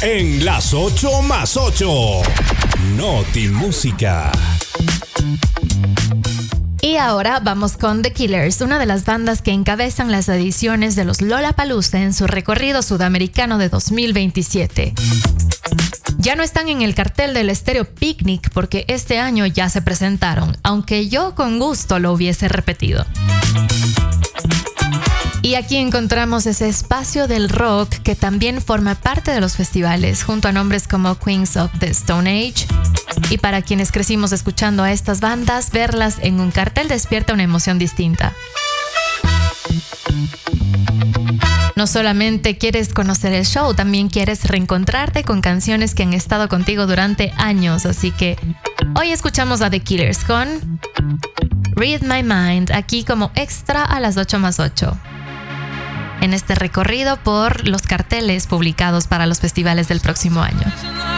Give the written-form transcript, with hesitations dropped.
En las 8 más 8. Noti Música. Y ahora vamos con The Killers, una de las bandas que encabezan las ediciones de los Lollapalooza en su recorrido sudamericano de 2027. Ya no están en el cartel del Estéreo Picnic porque este año ya se presentaron, aunque yo con gusto lo hubiese repetido. Y aquí encontramos ese espacio del rock que también forma parte de los festivales, junto a nombres como Queens of the Stone Age. Y para quienes crecimos escuchando a estas bandas, verlas en un cartel despierta una emoción distinta. No solamente quieres conocer el show, también quieres reencontrarte con canciones que han estado contigo durante años. Así que hoy escuchamos a The Killers con Read My Mind, aquí como extra a las 8 más 8. En este recorrido por los carteles publicados para los festivales del próximo año.